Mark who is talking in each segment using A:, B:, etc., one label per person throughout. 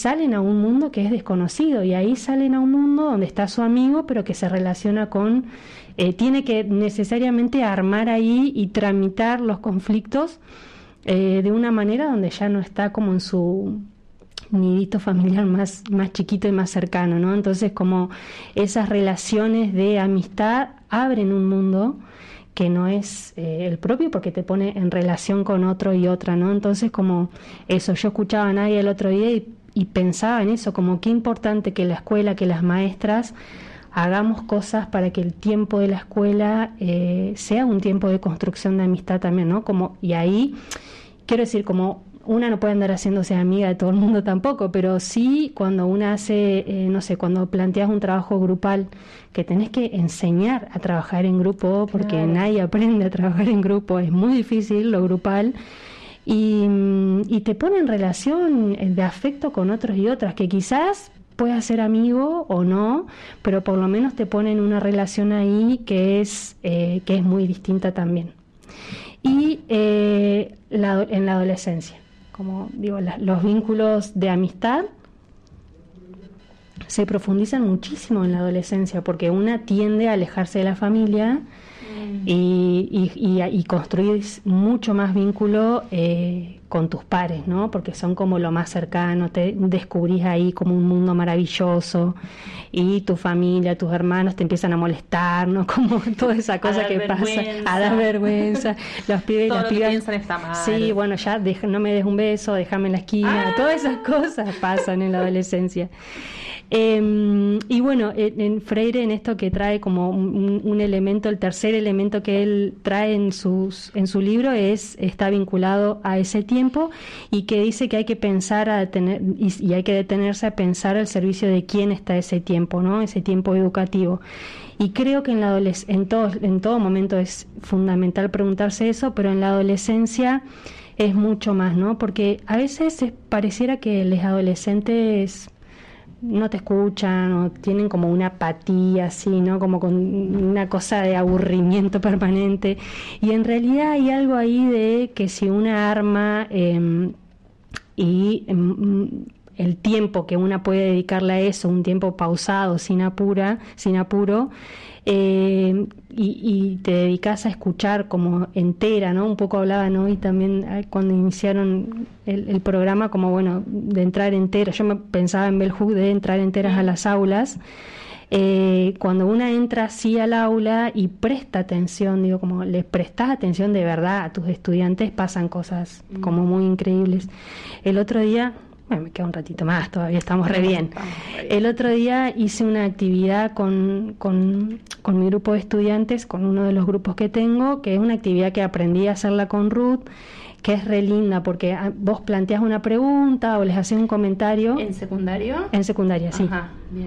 A: salen a un mundo que es desconocido, y ahí salen a un mundo donde está su amigo, pero que se relaciona con... tiene que necesariamente armar ahí y tramitar los conflictos de una manera donde ya no está como en su nidito familiar más chiquito y más cercano, ¿no? Entonces, como esas relaciones de amistad abren un mundo que no es el propio, porque te pone en relación con otro y otra, ¿no? Entonces, como eso, yo escuchaba a Nadia el otro día y pensaba en eso, como qué importante que la escuela, que las maestras hagamos cosas para que el tiempo de la escuela sea un tiempo de construcción de amistad también, ¿no? Como, y ahí, quiero decir, como una no puede andar haciéndose amiga de todo el mundo tampoco, pero sí cuando una hace, no sé, cuando planteas un trabajo grupal, que tenés que enseñar a trabajar en grupo, porque
B: claro,
A: nadie aprende a trabajar en grupo, es muy difícil lo grupal, y te pone en relación de afecto con otros y otras, que quizás puedas ser amigo o no, pero por lo menos te pone en una relación ahí que es muy distinta también. Y en la adolescencia, como digo, los vínculos de amistad se profundizan muchísimo en la adolescencia, porque una tiende a alejarse de la familia y construir mucho más vínculo con tus pares, ¿no? Porque son como lo más cercano, te descubrís ahí como un mundo maravilloso, y tu familia, tus hermanos te empiezan a molestar, ¿no? Como toda esa cosa que pasa, a dar vergüenza, los pibes y
B: todo
A: las
B: lo que
A: pibas
B: piensan está mal.
A: Sí, bueno, ya no me des un beso, déjame en la esquina, todas esas cosas pasan en la adolescencia. Y bueno, en Freire, en esto que trae como un elemento, el tercer elemento que él trae en su libro está vinculado a ese tiempo, y que dice que hay que pensar y hay que detenerse a pensar al servicio de quién está ese tiempo, ¿no? Ese tiempo educativo. Y creo que en todo momento es fundamental preguntarse eso, pero en la adolescencia es mucho más, ¿no? Porque a veces pareciera que los adolescentes no te escuchan o tienen como una apatía así, ¿no? Como con una cosa de aburrimiento permanente, y en realidad hay algo ahí de que si una arma el tiempo que una puede dedicarle a eso, un tiempo pausado, sin apuro, y te dedicas a escuchar como entera, ¿no? Un poco hablaban hoy también cuando iniciaron el programa, como bueno, de entrar entera. Yo pensaba en Bell Hooks, de entrar enteras a las aulas. Cuando una entra así al aula y presta atención, digo, como les prestas atención de verdad a tus estudiantes, pasan cosas como muy increíbles. El otro día, bueno, me queda un ratito más, todavía estamos re bien. El otro día hice una actividad con mi grupo de estudiantes, con uno de los grupos que tengo, que es una actividad que aprendí a hacerla con Ruth, que es re linda, porque vos planteás una pregunta o les haces un comentario.
B: ¿En secundario?
A: En secundaria, sí.
B: Ajá, bien.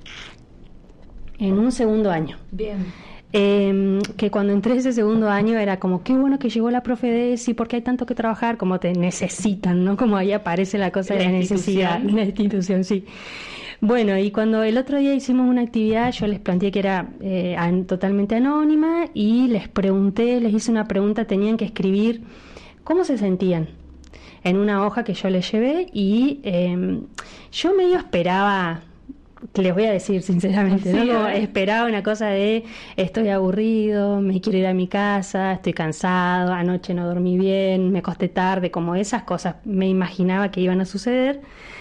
A: En un segundo año.
B: Bien.
A: Que cuando entré ese segundo año era como, qué bueno que llegó la profe de ESI, porque hay tanto que trabajar, como te necesitan, ¿no? Como ahí aparece la cosa de la necesidad, la institución, sí. Bueno, y cuando el otro día hicimos una actividad, yo les planteé que era totalmente anónima, y les hice una pregunta, tenían que escribir cómo se sentían en una hoja que yo les llevé, y yo medio esperaba... Les voy a decir sinceramente, ¿no? Como esperaba una cosa de estoy aburrido, me quiero ir a mi casa, estoy cansado, anoche no dormí bien, me acosté tarde, como esas cosas me imaginaba que iban a suceder,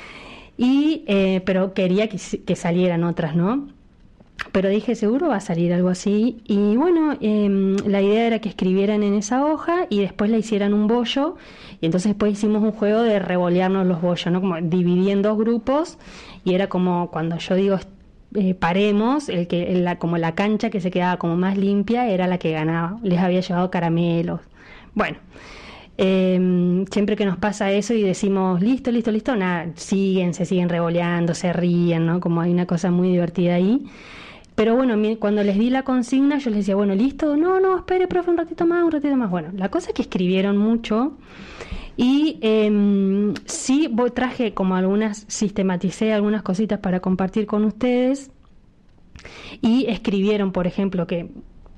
A: pero quería que salieran otras, ¿no? Pero dije, seguro va a salir algo así, y bueno, la idea era que escribieran en esa hoja y después le hicieran un bollo, y entonces después hicimos un juego de revolearnos los bollos, ¿no? Como dividí en dos grupos, y era como cuando yo digo paremos, como la cancha que se quedaba como más limpia era la que ganaba. Les había llevado caramelos. Bueno, siempre que nos pasa eso y decimos listo, nada, se siguen revoleando, se ríen, ¿no? Como hay una cosa muy divertida ahí. Pero bueno, cuando les di la consigna, yo les decía, bueno, listo, no, espere, profe, un ratito más. Bueno, la cosa es que escribieron mucho, y sí, traje como sistematicé algunas cositas para compartir con ustedes, y escribieron, por ejemplo, que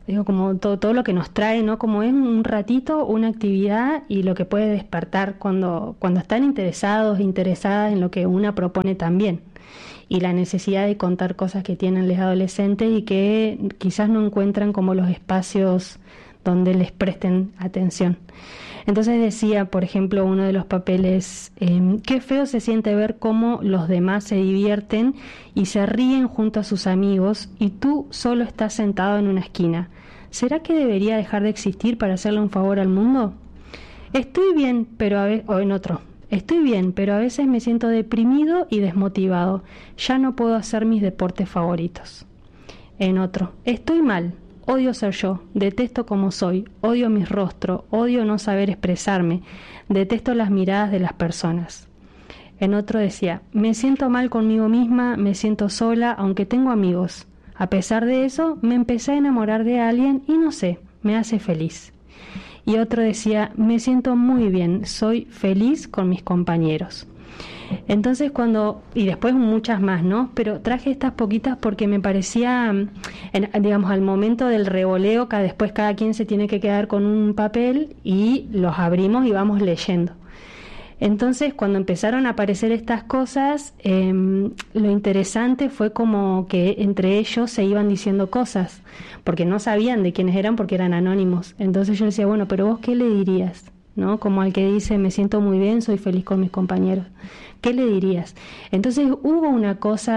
A: digo, como todo lo que nos trae, ¿no? Como es un ratito, una actividad y lo que puede despertar cuando están interesados, interesadas en lo que una propone también. Y la necesidad de contar cosas que tienen los adolescentes y que quizás no encuentran como los espacios donde les presten atención. Entonces decía, por ejemplo, uno de los papeles, qué feo se siente ver cómo los demás se divierten y se ríen junto a sus amigos y tú solo estás sentado en una esquina. ¿Será que debería dejar de existir para hacerle un favor al mundo? Estoy bien, pero o en otro. Estoy bien, pero a veces me siento deprimido y desmotivado. Ya no puedo hacer mis deportes favoritos. En otro. Estoy mal. Odio ser yo. Detesto cómo soy. Odio mi rostro. Odio no saber expresarme. Detesto las miradas de las personas. En otro decía, me siento mal conmigo misma, me siento sola, aunque tengo amigos. A pesar de eso, me empecé a enamorar de alguien y no sé, me hace feliz. Y otro decía, me siento muy bien, soy feliz con mis compañeros. Entonces y después muchas más, ¿no? Pero traje estas poquitas porque me parecía, digamos, al momento del revoleo, que después cada quien se tiene que quedar con un papel y los abrimos y vamos leyendo. Entonces, cuando empezaron a aparecer estas cosas, lo interesante fue como que entre ellos se iban diciendo cosas, porque no sabían de quiénes eran porque eran anónimos. Entonces yo decía, bueno, pero vos ¿qué le dirías? ¿No? Como al que dice, me siento muy bien, soy feliz con mis compañeros. ¿Qué le dirías? Entonces hubo una cosa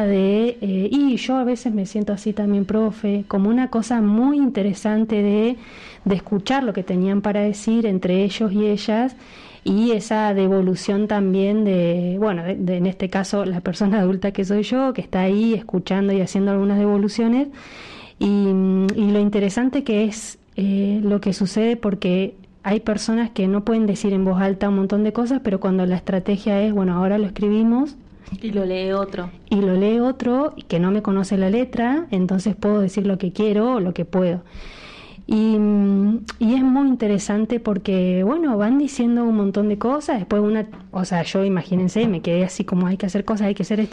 A: y yo a veces me siento así también, profe, como una cosa muy interesante de escuchar lo que tenían para decir entre ellos y ellas, y esa devolución también de en este caso la persona adulta que soy yo, que está ahí escuchando y haciendo algunas devoluciones, y lo interesante que es lo que sucede, porque hay personas que no pueden decir en voz alta un montón de cosas, pero cuando la estrategia es, bueno, ahora lo escribimos.
B: Y lo lee otro.
A: Y lo lee otro que no me conoce la letra, entonces puedo decir lo que quiero o lo que puedo. Y es muy interesante porque, bueno, van diciendo un montón de cosas, después yo imagínense, me quedé así como hay que hacer cosas, hay que hacer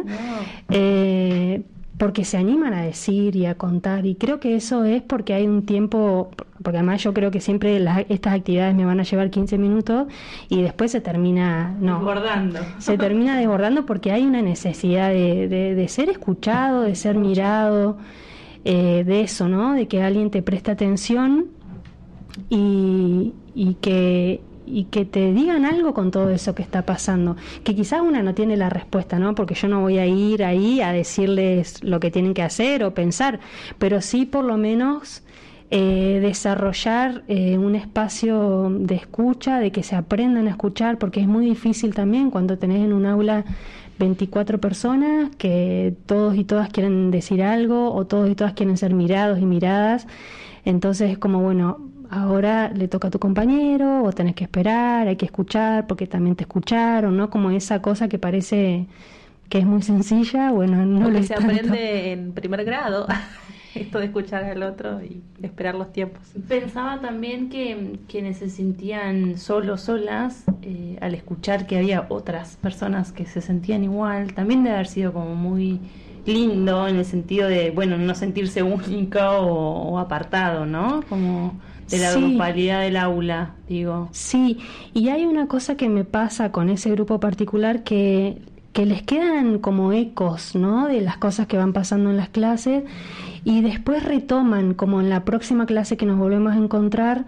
A: porque se animan a decir y a contar, y creo que eso es porque hay un tiempo, porque además yo creo que siempre estas actividades me van a llevar 15 minutos y después se termina desbordando porque hay una necesidad de ser escuchado, de ser mirado, de eso, ¿no? De que alguien te preste atención y que te digan algo con todo eso que está pasando, que quizás una no tiene la respuesta, ¿no? Porque yo no voy a ir ahí a decirles lo que tienen que hacer o pensar, pero sí por lo menos desarrollar un espacio de escucha, de que se aprendan a escuchar, porque es muy difícil también cuando tenés en un aula 24 personas que todos y todas quieren decir algo, o todos y todas quieren ser mirados y miradas. Entonces es como, bueno, ahora le toca a tu compañero, o tenés que esperar, hay que escuchar porque también te escucharon, ¿no? Como esa cosa que parece que es muy sencilla, bueno, no lo es
B: se
A: tanto.
B: Aprende en primer grado, esto de escuchar al otro y esperar los tiempos.
C: Pensaba también que quienes se sentían solas, al escuchar que había otras personas que se sentían igual, también debe haber sido como muy lindo en el sentido de, bueno, no sentirse única o apartado, ¿no? Como de la grupalidad del aula, digo.
A: Sí, y hay una cosa que me pasa con ese grupo particular que les quedan como ecos, ¿no? De las cosas que van pasando en las clases, y después retoman, como en la próxima clase que nos volvemos a encontrar,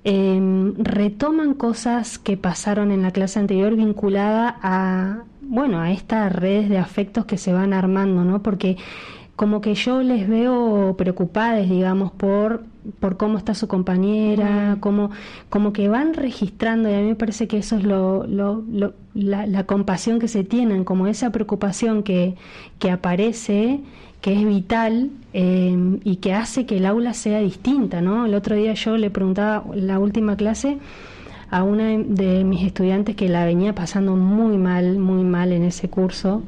A: retoman cosas que pasaron en la clase anterior vinculada a estas redes de afectos que se van armando, ¿no? Porque como que yo les veo preocupadas, digamos, por cómo está su compañera, como que van registrando, y a mí me parece que eso es la compasión que se tienen, como esa preocupación que aparece, que es vital, y que hace que el aula sea distinta, ¿no? El otro día yo le preguntaba, en la última clase, a una de mis estudiantes que la venía pasando muy mal en ese curso,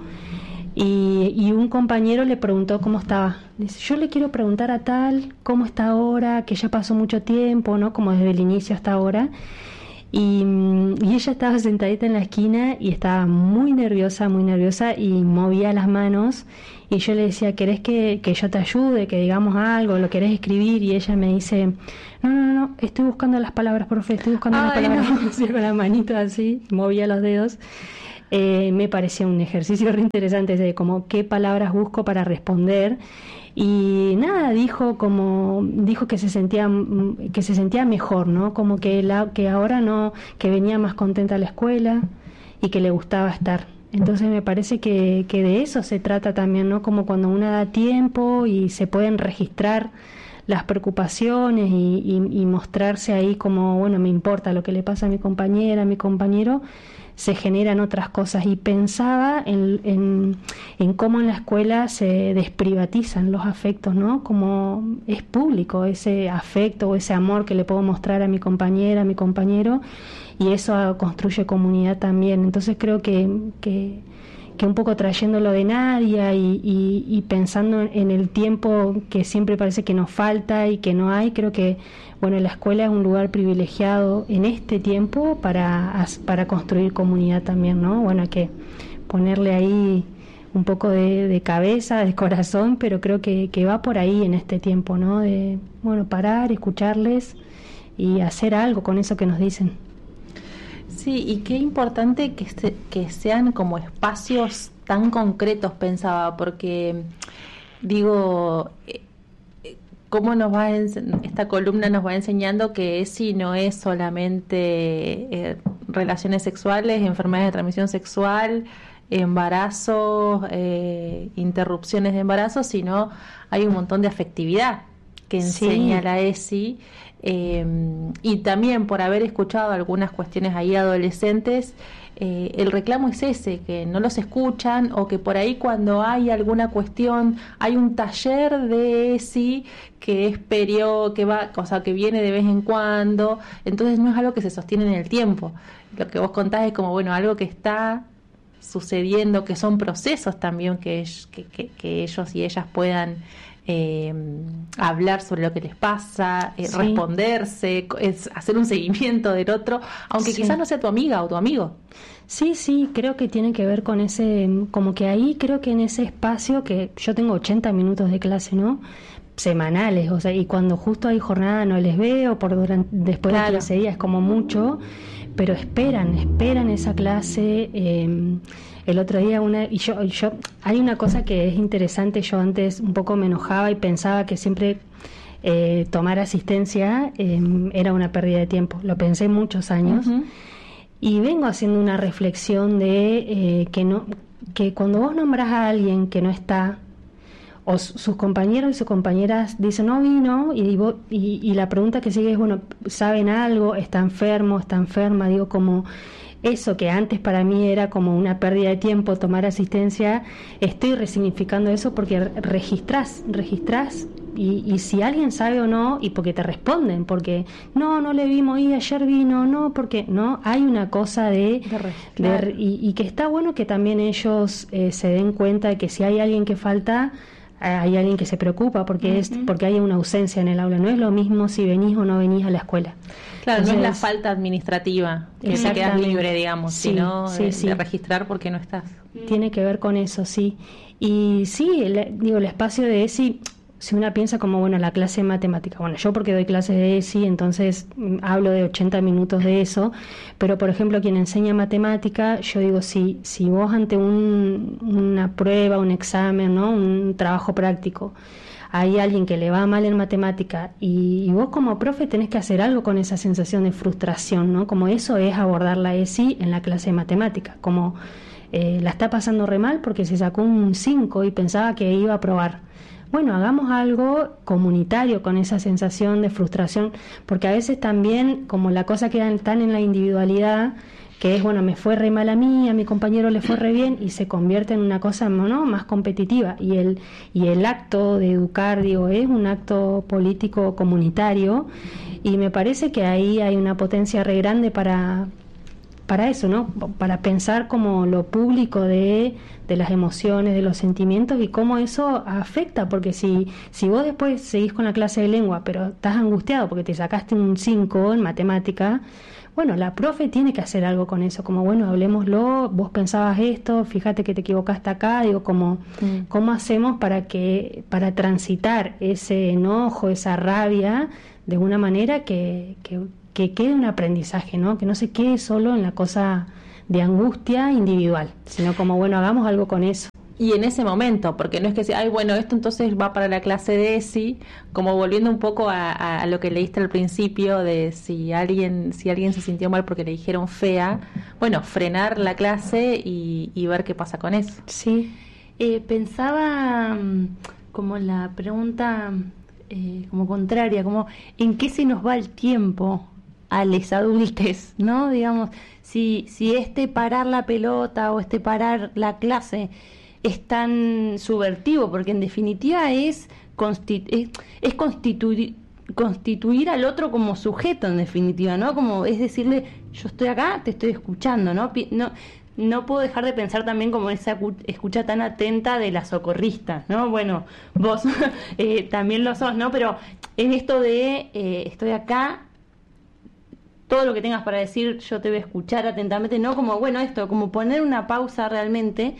A: y un compañero le preguntó cómo estaba. Dice, yo le quiero preguntar a tal cómo está ahora, que ya pasó mucho tiempo, ¿no? Como desde el inicio hasta ahora. Y ella estaba sentadita en la esquina y estaba muy nerviosa y movía las manos. Y yo le decía, ¿querés que yo te ayude, que digamos algo, lo querés escribir? Y ella me dice, no, estoy buscando las palabras, profe, estoy buscando las palabras. No. Con la manito así, movía los dedos. Me parecía un ejercicio re interesante de como qué palabras busco para responder. Y nada, dijo que se sentía mejor, ¿no? Como que ahora no, que venía más contenta a la escuela y que le gustaba estar. Entonces me parece que de eso se trata también, ¿no? Como cuando uno da tiempo y se pueden registrar las preocupaciones y mostrarse ahí como, bueno, me importa lo que le pasa a mi compañera, a mi compañero, se generan otras cosas. Y pensaba en cómo en la escuela se desprivatizan los afectos, ¿no? Como es público ese afecto o ese amor que le puedo mostrar a mi compañera, a mi compañero, y eso construye comunidad también. Entonces creo que un poco trayéndolo de Nadia y pensando en el tiempo que siempre parece que nos falta y que no hay, creo que bueno, la escuela es un lugar privilegiado en este tiempo para construir comunidad también, ¿no? Bueno, hay que ponerle ahí un poco de cabeza, de corazón, pero creo que va por ahí en este tiempo, ¿no? De, bueno, parar, escucharles y hacer algo con eso que nos dicen.
B: Sí, y qué importante que sean como espacios tan concretos, pensaba, porque digo, cómo esta columna nos va enseñando que ESI no es solamente relaciones sexuales, enfermedades de transmisión sexual, embarazos, interrupciones de embarazo, sino hay un montón de afectividad que enseña la ESI. Y también por haber escuchado algunas cuestiones ahí adolescentes, el reclamo es ese, que no los escuchan, o que por ahí cuando hay alguna cuestión, hay un taller de ESI que es que viene de vez en cuando, entonces no es algo que se sostiene en el tiempo. Lo que vos contás es como, bueno, algo que está sucediendo, que son procesos también que ellos y ellas puedan hablar sobre lo que les pasa, responderse, hacer un seguimiento del otro, aunque quizás no sea tu amiga o tu amigo.
A: Sí, creo que tiene que ver con ese, como que ahí creo que en ese espacio que yo tengo 80 minutos de clase, ¿no? Semanales, o sea, y cuando justo hay jornada no les veo, después de 15 días como mucho, pero esperan esa clase. El otro día yo hay una cosa que es interesante. Yo antes un poco me enojaba y pensaba que siempre tomar asistencia era una pérdida de tiempo. Lo pensé muchos años. Uh-huh. Y vengo haciendo una reflexión de que cuando vos nombrás a alguien que no está, o sus compañeros y sus compañeras dicen no vino, y la pregunta que sigue es, bueno, ¿saben algo? ¿Está enfermo? ¿Está enferma? Digo, como eso que antes para mí era como una pérdida de tiempo tomar asistencia, estoy resignificando eso porque registrás y si alguien sabe o no, y porque te responden, porque no le vimos y ayer vino, no, porque no, hay una cosa y que está bueno que también ellos se den cuenta de que si hay alguien que falta, hay alguien que se preocupa porque porque hay una ausencia en el aula. No es lo mismo si venís o no venís a la escuela.
B: Claro, entonces, no es la falta administrativa, que te quedas libre, digamos, sino de registrar porque no estás.
A: Tiene que ver con eso, sí. Y sí, el espacio de ESI, si uno piensa como, bueno, la clase de matemática, bueno, yo porque doy clases de ESI, entonces hablo de 80 minutos de eso, pero por ejemplo, quien enseña matemática, yo digo, si vos ante una prueba, un examen, ¿no? Un trabajo práctico, hay alguien que le va mal en matemática y vos como profe tenés que hacer algo con esa sensación de frustración, ¿no? Como eso es abordar la ESI en la clase de matemática, como la está pasando re mal porque se sacó un 5 y pensaba que iba a aprobar. Bueno, hagamos algo comunitario con esa sensación de frustración, porque a veces también, como la cosa queda tan en la individualidad, que es, bueno, me fue re mal a mí, a mi compañero le fue re bien, y se convierte en una cosa, ¿no?, más competitiva. Y el acto de educar, digo, es un acto político comunitario, y me parece que ahí hay una potencia re grande para eso, ¿no? Para pensar como lo público de las emociones, de los sentimientos y cómo eso afecta, porque si vos después seguís con la clase de lengua, pero estás angustiado porque te sacaste un 5 en matemática, bueno, la profe tiene que hacer algo con eso, como bueno, hablemoslo, vos pensabas esto, fíjate que te equivocaste acá, digo, como cómo hacemos para transitar ese enojo, esa rabia de una manera que quede un aprendizaje, ¿no? Que no se quede solo en la cosa de angustia individual, sino como bueno, hagamos algo con eso.
B: Y en ese momento, porque no es que sea, ay, bueno, esto entonces va para la clase de ESI, como volviendo un poco a lo que leíste al principio de si alguien se sintió mal porque le dijeron fea, bueno, frenar la clase y ver qué pasa con eso.
A: Sí.
C: Pensaba como la pregunta como contraria, como ¿en qué se nos va el tiempo a los adultos, ¿no? Digamos, si parar la pelota o parar la clase es tan subvertivo, porque en definitiva es constituir al otro como sujeto, en definitiva, ¿no? Como es decirle, yo estoy acá, te estoy escuchando, ¿no? No puedo dejar de pensar también como esa escucha tan atenta de la socorrista, ¿no? Bueno, vos también lo sos, ¿no? Pero en esto de estoy acá, todo lo que tengas para decir yo te voy a escuchar atentamente, ¿no? Como, bueno, esto, como poner una pausa realmente.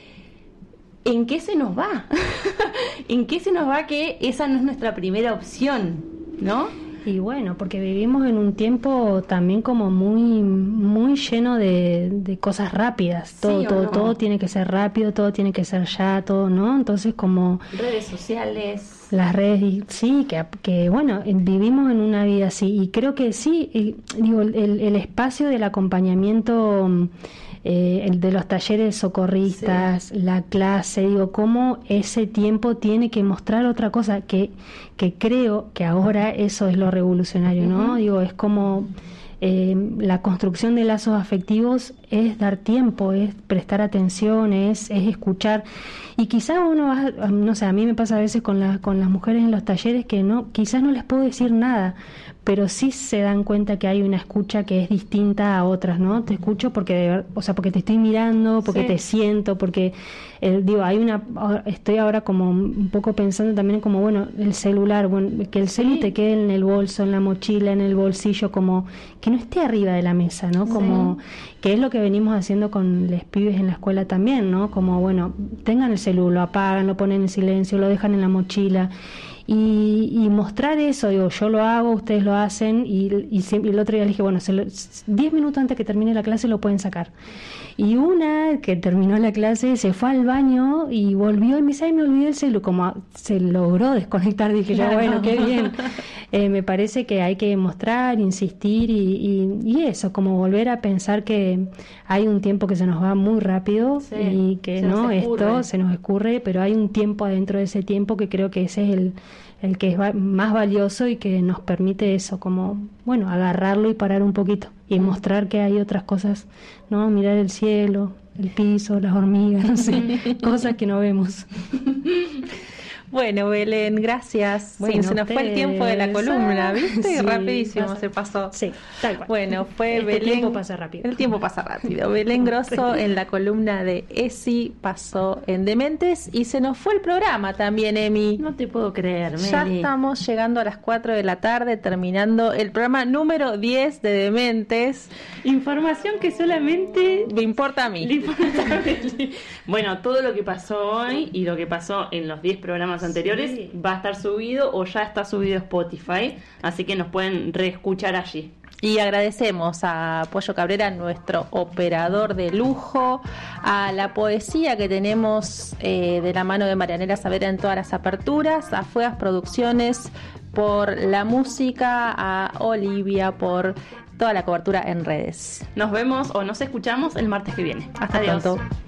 C: ¿En qué se nos va? ¿En qué se nos va que esa no es nuestra primera opción, ¿no?
A: Y bueno, porque vivimos en un tiempo también como muy lleno de cosas rápidas. Todo tiene que ser rápido, todo tiene que ser ya, todo, ¿no? Entonces como
C: redes sociales.
A: Las redes, sí, que bueno, vivimos en una vida así. Y creo que sí, digo, el espacio del acompañamiento, el de los talleres socorristas, sí, la clase, digo, cómo ese tiempo tiene que mostrar otra cosa, que creo que ahora eso es lo revolucionario, ¿no? Uh-huh. Digo, es como la construcción de lazos afectivos es dar tiempo, es prestar atención, es escuchar. Y quizás uno no sé, a mí me pasa a veces con las mujeres en los talleres que quizás no les puedo decir nada, pero sí se dan cuenta que hay una escucha que es distinta a otras, ¿no? Te escucho porque porque te estoy mirando, porque sí, te siento, porque estoy ahora como un poco pensando también como, bueno, el celular, bueno, que el celular te quede en el bolso, en la mochila, en el bolsillo, como que no esté arriba de la mesa, ¿no? Como que es lo que venimos haciendo con los pibes en la escuela también, ¿no? Como, bueno, tengan el celular, lo apagan, lo ponen en silencio, lo dejan en la mochila. Y mostrar eso, digo, yo lo hago, ustedes lo hacen, y el otro día le dije, bueno, 10 minutos antes que termine la clase lo pueden sacar. Y una que terminó la clase se fue al baño y volvió y me dice, ay, me olvidé el celular, como se logró desconectar, dije yo, bueno, qué bien. Me parece que hay que mostrar, insistir y eso, como volver a pensar que hay un tiempo que se nos va muy rápido, sí, y que no, esto se nos escurre, pero hay un tiempo adentro de ese tiempo que creo que ese es el que es más valioso y que nos permite eso, como, bueno, agarrarlo y parar un poquito y mostrar que hay otras cosas, ¿no? Mirar el cielo, el piso, las hormigas, no sé, cosas que no vemos.
B: Bueno, Belén, gracias. Bueno, se nos fue el tiempo de la columna, ¿viste? Sí, rapidísimo se pasó.
A: Sí, tal cual.
B: Bueno, fue
A: Belén.
B: El
A: tiempo pasa rápido.
B: El tiempo pasa rápido. Belén Grosso en la columna de ESI pasó en Dementes y se nos fue el programa también, Emi.
C: No te puedo creer, Meli.
B: Ya estamos llegando a las 4 de la tarde, terminando el programa número 10 de Dementes.
C: Información que solamente
B: me importa a mí.
C: Bueno, todo lo que pasó hoy y lo que pasó en los 10 programas anteriores va a estar subido o ya está subido a Spotify, así que nos pueden reescuchar allí.
B: Y agradecemos a Pollo Cabrera, nuestro operador de lujo, a la poesía que tenemos de la mano de Marianela Saavedra en todas las aperturas, a Fuegas Producciones por la música, a Olivia por toda la cobertura en redes.
C: Nos vemos o nos escuchamos el martes que viene.
B: Hasta pronto.